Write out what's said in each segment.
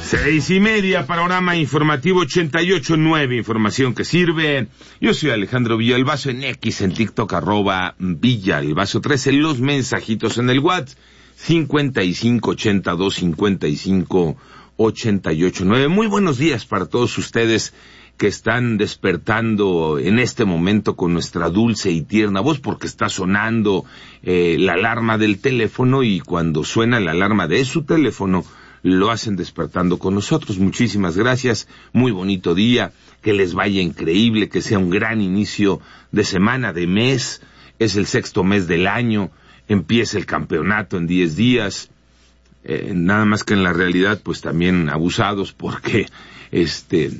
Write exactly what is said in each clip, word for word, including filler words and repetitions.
Seis y media, panorama informativo ochenta y ocho nueve, información que sirve. Yo soy Alejandro Villalbazo en X, en TikTok, arroba Villalbazo trece, los mensajitos en el WhatsApp, cincuenta y cinco ochenta y dos cincuenta y cinco ochenta y ocho nueve. Muy buenos días para todos ustedes que están despertando en este momento con nuestra dulce y tierna voz, porque está sonando eh, la alarma del teléfono, y cuando suena la alarma de su teléfono, lo hacen despertando con nosotros. Muchísimas gracias, muy bonito día, que les vaya increíble, que sea un gran inicio de semana, de mes. Es el sexto mes del año, empieza el campeonato en diez días, eh, nada más que en la realidad pues también abusados, porque este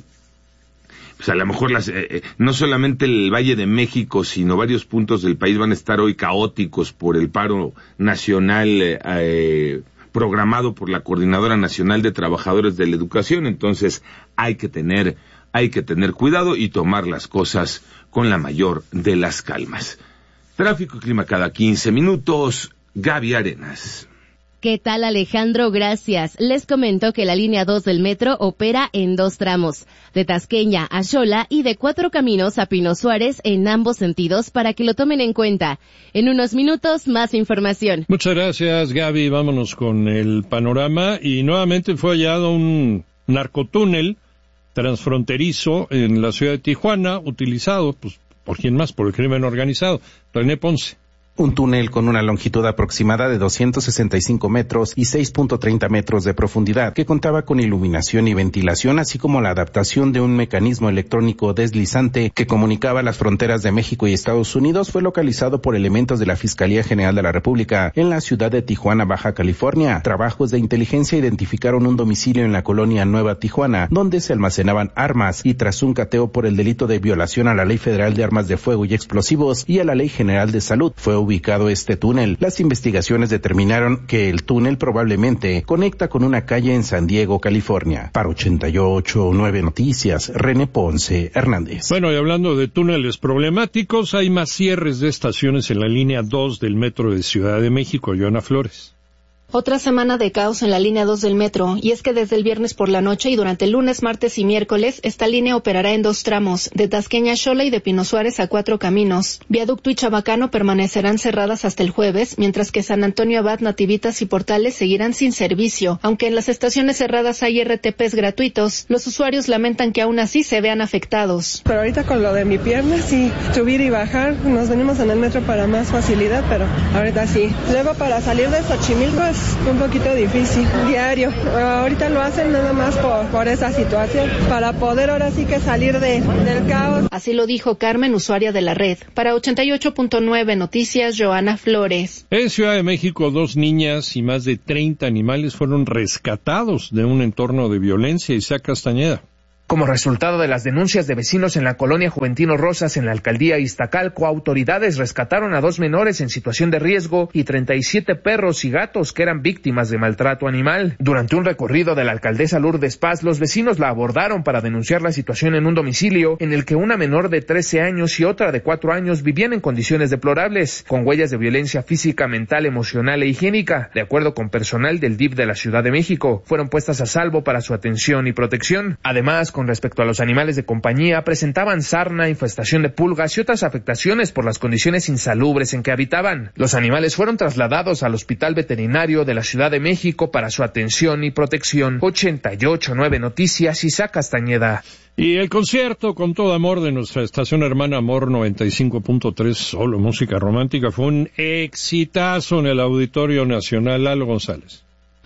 pues a lo mejor las, eh, no solamente el Valle de México, sino varios puntos del país van a estar hoy caóticos por el paro nacional eh, eh, programado por la Coordinadora Nacional de Trabajadores de la Educación. Entonces hay que tener, hay que tener cuidado y tomar las cosas con la mayor de las calmas. Tráfico y clima cada quince minutos, Gaby Arenas. ¿Qué tal, Alejandro? Gracias. Les comento que la línea dos del metro opera en dos tramos, de Tasqueña a Xola y de Cuatro Caminos a Pino Suárez en ambos sentidos, para que lo tomen en cuenta. En unos minutos, más información. Muchas gracias, Gaby. Vámonos con el panorama. Y nuevamente fue hallado un narcotúnel transfronterizo en la ciudad de Tijuana, utilizado, pues, ¿por quién más? Por el crimen organizado. René Ponce. Un túnel con una longitud aproximada de doscientos sesenta y cinco metros y seis punto treinta metros de profundidad, que contaba con iluminación y ventilación, así como la adaptación de un mecanismo electrónico deslizante que comunicaba las fronteras de México y Estados Unidos, fue localizado por elementos de la Fiscalía General de la República en la ciudad de Tijuana, Baja California. Trabajos de inteligencia identificaron un domicilio en la colonia Nueva Tijuana, donde se almacenaban armas, y tras un cateo por el delito de violación a la Ley Federal de Armas de Fuego y Explosivos y a la Ley General de Salud, fue ubicado este túnel. Las investigaciones determinaron que el túnel probablemente conecta con una calle en San Diego, California. Para ochenta y ocho nueve Noticias, René Ponce Hernández. Bueno, y hablando de túneles problemáticos, hay más cierres de estaciones en la línea dos del metro de Ciudad de México. Joana Flores. Otra semana de caos en la línea dos del metro, y es que desde el viernes por la noche y durante el lunes, martes y miércoles, esta línea operará en dos tramos, de Tasqueña a Xola y de Pino Suárez a Cuatro Caminos. Viaducto y Chabacano permanecerán cerradas hasta el jueves, mientras que San Antonio Abad, Nativitas y Portales seguirán sin servicio. Aunque en las estaciones cerradas hay R T Ps gratuitos, los usuarios lamentan que aún así se vean afectados. Pero ahorita con lo de mi pierna, sí, subir y bajar, nos venimos en el metro para más facilidad, pero ahorita sí. Luego para salir de Xochimilco es un poquito difícil, diario. Ahorita lo hacen nada más por, por esa situación, para poder ahora sí que salir de, del caos. Así lo dijo Carmen, usuaria de la red. Para ochenta y ocho punto nueve Noticias, Joana Flores. En Ciudad de México, dos niñas y más de treinta animales fueron rescatados de un entorno de violencia. Isaac Castañeda. Como resultado de las denuncias de vecinos en la colonia Juventino Rosas en la alcaldía Iztacalco, autoridades rescataron a dos menores en situación de riesgo y treinta y siete perros y gatos que eran víctimas de maltrato animal. Durante un recorrido de la alcaldesa Lourdes Paz, los vecinos la abordaron para denunciar la situación en un domicilio en el que una menor de trece años y otra de cuatro años vivían en condiciones deplorables, con huellas de violencia física, mental, emocional e higiénica. De acuerdo con personal del D I F de la Ciudad de México, fueron puestas a salvo para su atención y protección. Además, con respecto a los animales de compañía, presentaban sarna, infestación de pulgas y otras afectaciones por las condiciones insalubres en que habitaban. Los animales fueron trasladados al Hospital Veterinario de la Ciudad de México para su atención y protección. ochenta y ocho nueve Noticias, Isaac Castañeda. Y el concierto Con Todo Amor de nuestra estación hermana Amor noventa y cinco punto tres, solo música romántica, fue un exitazo en el Auditorio Nacional. Lalo González.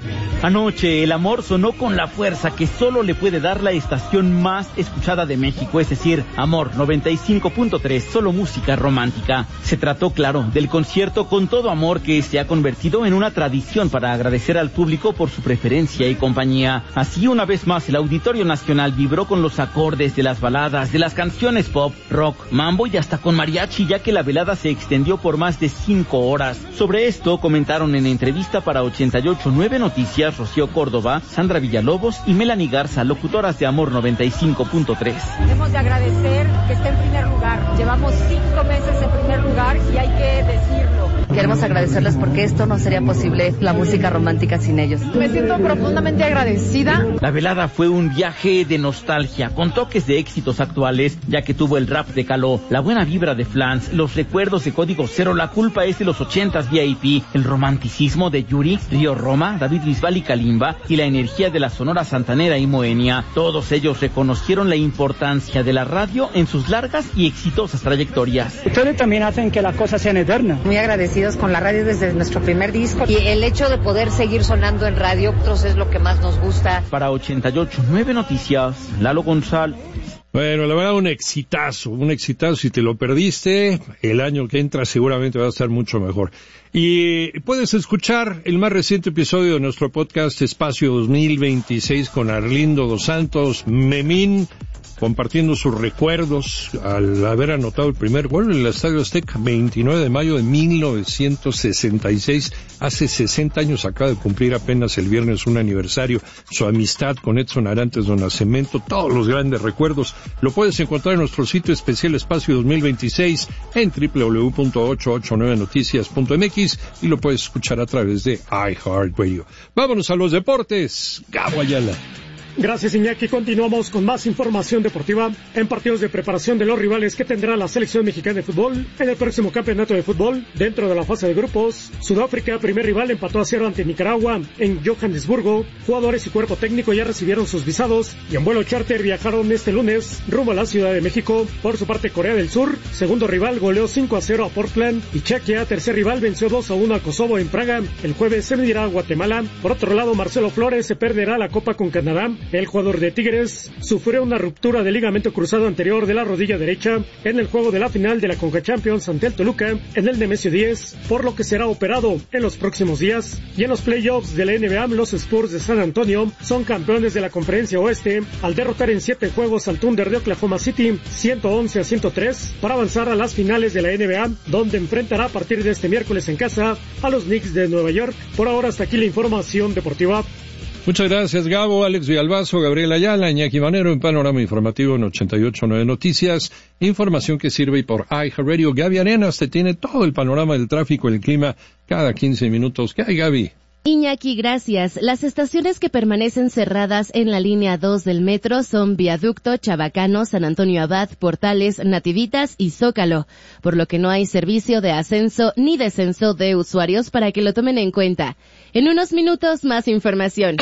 Anoche el amor sonó con la fuerza que solo le puede dar la estación más escuchada de México, es decir, Amor noventa y cinco punto tres, solo música romántica. Se trató, claro, del concierto Con Todo Amor, que se ha convertido en una tradición para agradecer al público por su preferencia y compañía. Así, una vez más, el Auditorio Nacional vibró con los acordes de las baladas, de las canciones pop, rock, mambo y hasta con mariachi, ya que la velada se extendió por más de cinco horas. Sobre esto comentaron en entrevista para ochenta y ocho nueve Noticias Rocío Córdoba, Sandra Villalobos y Melanie Garza, locutoras de Amor noventa y cinco punto tres. Debemos de agradecer que esté en primer lugar. Llevamos cinco meses en primer lugar y hay que decirlo. Queremos agradecerles porque esto no sería posible, la música romántica, sin ellos. Me siento profundamente agradecida. La velada fue un viaje de nostalgia, con toques de éxitos actuales, ya que tuvo el rap de Caló, la buena vibra de Flans, los recuerdos de Código Cero, la culpa es de los ochentas V I P, el romanticismo de Yuri, Río Roma, David Bisbal y Kalimba, y la energía de la Sonora Santanera y Moenia. Todos ellos reconocieron la importancia de la radio en sus largas y exitosas trayectorias. Ustedes también hacen que las cosas sean eternas. Muy agradecidos con la radio desde nuestro primer disco, y el hecho de poder seguir sonando en radio pues, es lo que más nos gusta. Para ochenta y ocho punto nueve Noticias, Lalo González. Bueno, la verdad, un exitazo, un exitazo. Si te lo perdiste, el año que entra seguramente va a estar mucho mejor. Y puedes escuchar el más reciente episodio de nuestro podcast Espacio dos mil veintiséis con Arlindo Dos Santos, Memín, compartiendo sus recuerdos al haber anotado el primer gol en el Estadio Azteca, veintinueve de mayo de mil novecientos sesenta y seis. Hace sesenta años acaba de cumplir apenas el viernes un aniversario. Su amistad con Edson Arantes do Nascimento, todos los grandes recuerdos, lo puedes encontrar en nuestro sitio especial Espacio dos mil veintiséis en doble u doble u doble u punto ochocientos ochenta y nueve noticias punto m x y lo puedes escuchar a través de iHeartRadio. Vámonos a los deportes. Gabo Ayala. Gracias, Iñaki. Continuamos con más información deportiva en partidos de preparación de los rivales que tendrá la selección mexicana de fútbol en el próximo campeonato de fútbol. Dentro de la fase de grupos, Sudáfrica, primer rival, empató a cero ante Nicaragua en Johannesburgo. Jugadores y cuerpo técnico ya recibieron sus visados y en vuelo charter viajaron este lunes rumbo a la Ciudad de México. Por su parte, Corea del Sur, segundo rival, goleó cinco a cero a Portland, y Chequia, tercer rival, venció dos a uno a Kosovo en Praga. El jueves se medirá a Guatemala. Por otro lado, Marcelo Flores se perderá la Copa con Canadá. El jugador de Tigres sufrió una ruptura del ligamento cruzado anterior de la rodilla derecha en el juego de la final de la Conca Champions ante el Toluca en el Nemesio diez, por lo que será operado en los próximos días. Y en los playoffs de la N B A, los Spurs de San Antonio son campeones de la Conferencia Oeste al derrotar en siete juegos al Thunder de Oklahoma City ciento once a ciento tres para avanzar a las finales de la N B A, donde enfrentará a partir de este miércoles en casa a los Knicks de Nueva York. Por ahora, hasta aquí la información deportiva. Muchas gracias, Gabo, Alex Villalbazo, Gabriel Ayala, Iñaki Manero, en Panorama Informativo en ochenta y ocho punto nueve Noticias. Información que sirve por iHeartRadio. Gaby Arenas te tiene todo el panorama del tráfico y el clima cada quince minutos. ¿Qué hay, Gaby? Iñaki, gracias. Las estaciones que permanecen cerradas en la línea dos del metro son Viaducto, Chabacano, San Antonio Abad, Portales, Nativitas y Zócalo, por lo que no hay servicio de ascenso ni descenso de usuarios para que lo tomen en cuenta. En unos minutos, más información.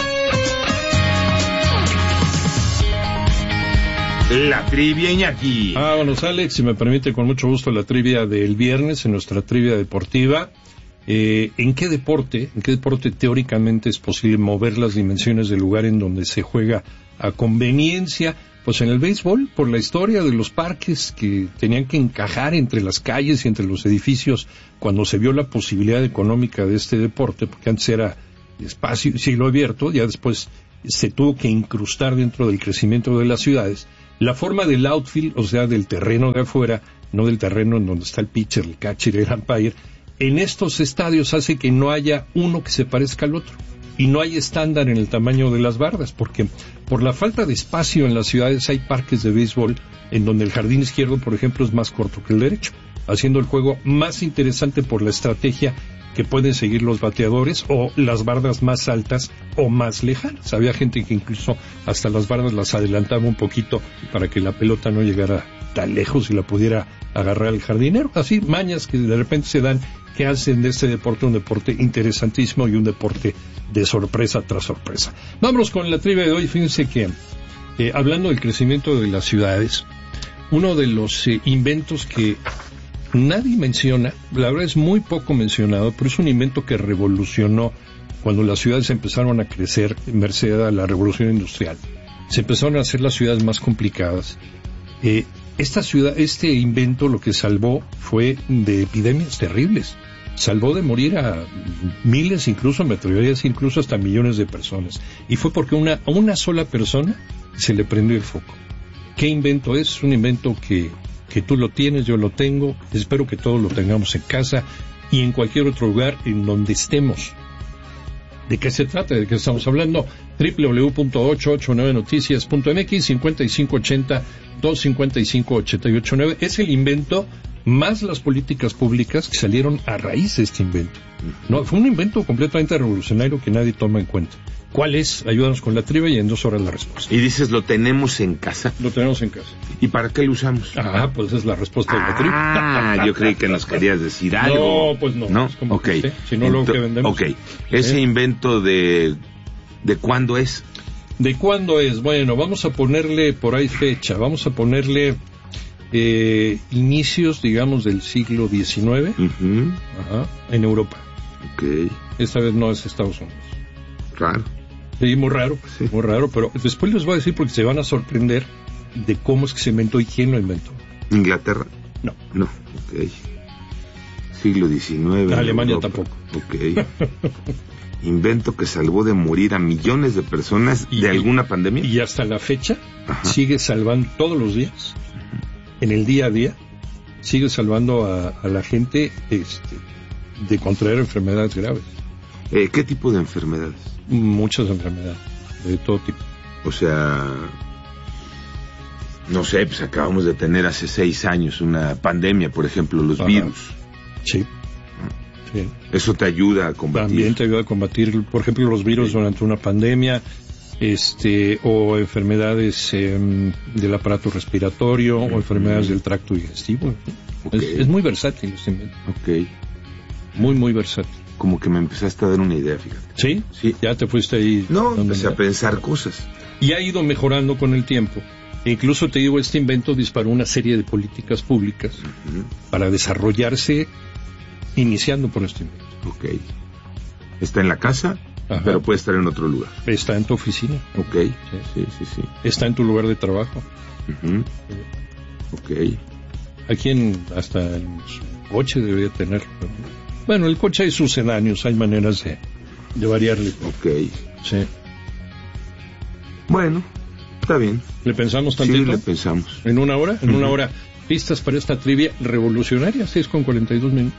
La trivia, Iñaki. Vámonos, Alex, si me permite, con mucho gusto la trivia del viernes, en nuestra trivia deportiva. Eh, ¿En qué deporte, en qué deporte teóricamente es posible mover las dimensiones del lugar en donde se juega a conveniencia? Pues en el béisbol, por la historia de los parques que tenían que encajar entre las calles y entre los edificios cuando se vio la posibilidad económica de este deporte, porque antes era espacio, cielo abierto, ya después se tuvo que incrustar dentro del crecimiento de las ciudades. La forma del outfield, o sea, del terreno de afuera, no del terreno en donde está el pitcher, el catcher, el umpire, en estos estadios hace que no haya uno que se parezca al otro. Y no hay estándar en el tamaño de las bardas, porque por la falta de espacio en las ciudades hay parques de béisbol en donde el jardín izquierdo, por ejemplo, es más corto que el derecho, haciendo el juego más interesante por la estrategia que pueden seguir los bateadores o las bardas más altas o más lejanas. Había gente que incluso hasta las bardas las adelantaba un poquito para que la pelota no llegara tan lejos y la pudiera agarrar el jardinero. Así, mañas que de repente se dan, que hacen de este deporte un deporte interesantísimo y un deporte de sorpresa tras sorpresa. Vámonos con la trivia de hoy. Fíjense que, eh, hablando del crecimiento de las ciudades, uno de los eh, inventos que nadie menciona, la verdad es muy poco mencionado, pero es un invento que revolucionó cuando las ciudades empezaron a crecer merced a la revolución industrial. Se empezaron a hacer las ciudades más complicadas. Eh, esta ciudad, este invento lo que salvó fue de epidemias terribles. Salvó de morir a miles, incluso, me atrevería a decir, incluso hasta millones de personas. Y fue porque una, a una sola persona se le prendió el foco. ¿Qué invento es? Un invento que, que tú lo tienes, yo lo tengo, espero que todos lo tengamos en casa y en cualquier otro lugar en donde estemos. ¿De qué se trata? ¿De qué estamos hablando? doble u doble u doble u punto ochocientos ochenta y nueve noticias punto m x, cincuenta y cinco ochenta, doscientos cincuenta y cinco, ochenta y ocho nueve. Es el invento más las políticas públicas que salieron a raíz de este invento. No, fue un invento completamente revolucionario que nadie toma en cuenta. ¿Cuál es? Ayúdanos con la trivia y en dos horas la respuesta. Y dices, ¿lo tenemos en casa? Lo tenemos en casa. ¿Y para qué lo usamos? Ah, pues esa es la respuesta de la trivia. Ah, yo creí que nos querías decir algo. No, pues no. ¿No? Es como ok. que, ¿sí? Si no, luego que vendemos. Ok. ¿Ese ¿Eh? invento de... ¿de cuándo es? ¿De cuándo es? Bueno, vamos a ponerle por ahí fecha. Vamos a ponerle eh, inicios, digamos, del siglo diecinueve. Uh-huh. Ajá, en Europa. Ok. Esta vez no es Estados Unidos. Raro. Sí, muy raro, sí. muy raro, pero después les voy a decir porque se van a sorprender de cómo es que se inventó y quién lo inventó. ¿Inglaterra? No. No, ok. Siglo diecinueve. Alemania tampoco. Ok. Invento que salvó de morir a millones de personas y, de alguna pandemia. Y hasta la fecha, ajá, sigue salvando todos los días, en el día a día, sigue salvando a, a la gente este, de contraer enfermedades graves. Eh, ¿Qué tipo de enfermedades? Muchas enfermedades, de todo tipo. O sea, no sé, pues acabamos de tener hace seis años una pandemia, por ejemplo, los Ajá. virus. Sí. sí. Eso te ayuda a combatir. También te ayuda a combatir, por ejemplo, los virus sí. durante una pandemia, este, o enfermedades eh, del aparato respiratorio, uh-huh. o enfermedades del tracto digestivo. Okay. Es, es muy versátil este invento. Ok. Muy, muy versátil. Como que me empezaste a dar una idea, fíjate. ¿Sí? Sí. Ya te fuiste ahí. No, empecé a pensar cosas. Y ha ido mejorando con el tiempo. E incluso, te digo, este invento disparó una serie de políticas públicas uh-huh. para desarrollarse iniciando por este invento. Ok. Está en la casa, Ajá. pero puede estar en otro lugar. Está en tu oficina. Ok. Sí, sí, sí. sí. Está en tu lugar de trabajo. Uh-huh. Ok. Aquí en, hasta en su coche debería tener. Bueno, el coche hay sucedáneos, hay maneras de, de variarle. Ok. Sí. Bueno, está bien. ¿Le pensamos tantito? Sí, le pensamos. ¿En una hora? En uh-huh. una hora. Pistas para esta trivia revolucionaria, seis con cuarenta y dos minutos.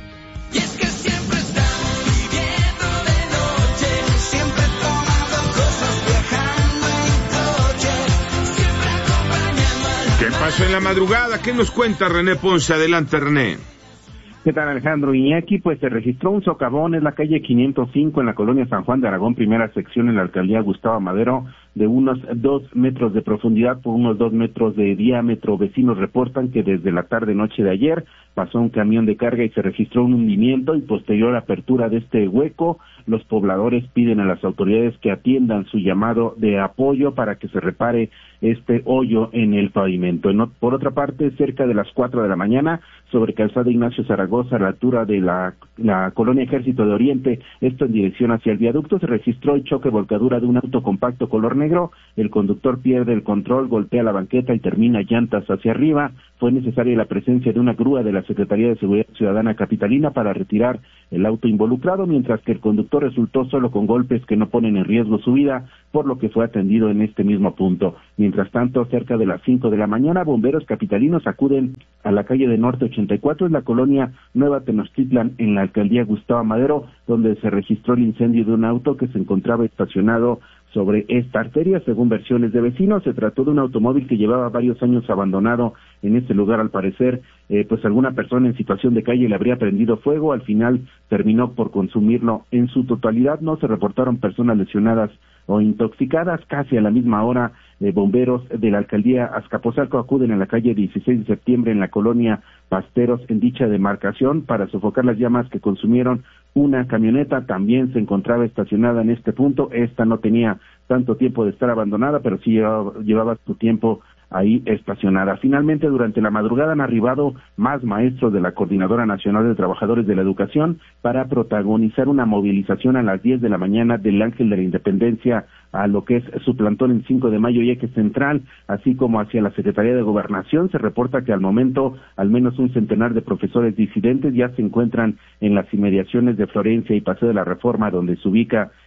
Y es que siempre estamos viviendo de noche, siempre tomando cosas, viajando en coche, siempre acompañando a... ¿Qué pasó en la madrugada? ¿Qué nos cuenta René Ponce? Adelante, René. ¿Qué tal, Alejandro? Iñaki, pues se registró un socavón en la calle quinientos cinco en la colonia San Juan de Aragón, primera sección en la alcaldía Gustavo Madero, de unos dos metros de profundidad por unos dos metros de diámetro. Vecinos reportan que desde la tarde-noche de ayer pasó un camión de carga y se registró un hundimiento y posterior apertura de este hueco. Los pobladores piden a las autoridades que atiendan su llamado de apoyo para que se repare este hoyo en el pavimento. Por otra parte, cerca de las cuatro de la mañana, sobre calzada Ignacio Zaragoza, a la altura de la, la colonia Ejército de Oriente, esto en dirección hacia el viaducto, se registró el choque volcadura de un auto compacto color negro. El conductor pierde el control, golpea la banqueta y termina llantas hacia arriba. Fue necesaria la presencia de una grúa de la Secretaría de Seguridad Ciudadana Capitalina para retirar el auto involucrado, mientras que el conductor resultó solo con golpes que no ponen en riesgo su vida, por lo que fue atendido en este mismo punto. Mientras tanto, cerca de las cinco de la mañana, bomberos capitalinos acuden a la calle de Norte ochenta y cuatro, en la colonia Nueva Tenochtitlan, en la alcaldía Gustavo Madero, donde se registró el incendio de un auto que se encontraba estacionado sobre esta arteria. Según versiones de vecinos, se trató de un automóvil que llevaba varios años abandonado en este lugar. Al parecer, eh, pues alguna persona en situación de calle le habría prendido fuego. Al final terminó por consumirlo en su totalidad. No se reportaron personas lesionadas o intoxicadas. Casi a la misma hora, eh, bomberos de la alcaldía Azcapotzalco acuden a la calle dieciséis de septiembre en la colonia Pasteros, en dicha demarcación, para sofocar las llamas que consumieron una camioneta. También se encontraba estacionada en este punto. Esta no tenía tanto tiempo de estar abandonada, pero sí llevaba, llevaba su tiempo ahí estacionada. Finalmente, durante la madrugada han arribado más maestros de la Coordinadora Nacional de Trabajadores de la Educación para protagonizar una movilización a las diez de la mañana del Ángel de la Independencia a lo que es su plantón en cinco de mayo y Eje Central, así como hacia la Secretaría de Gobernación. Se reporta que al momento al menos un centenar de profesores disidentes ya se encuentran en las inmediaciones de Florencia y Paseo de la Reforma, donde se ubica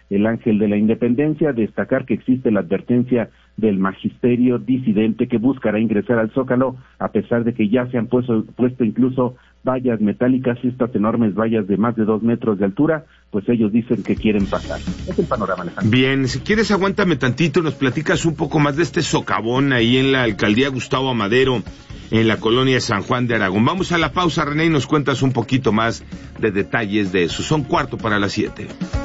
el Ángel de la Independencia, destacar que existe la advertencia del magisterio disidente que buscará ingresar al Zócalo, a pesar de que ya se han puesto, puesto incluso vallas metálicas, estas enormes vallas de más de dos metros de altura, pues ellos dicen que quieren pasar. Es el panorama, Alejandro. Bien, si quieres aguántame tantito, nos platicas un poco más de este socavón ahí en la alcaldía Gustavo Amadero, en la colonia San Juan de Aragón. Vamos a la pausa, René, y nos cuentas un poquito más de detalles de eso. Son cuarto para las siete.